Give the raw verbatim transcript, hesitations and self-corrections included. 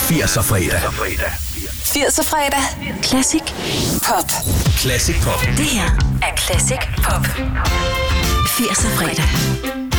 firserne fredag. firserne fredag. Classic Pop. Classic Pop. Det her er Classic Pop. firserne fredag.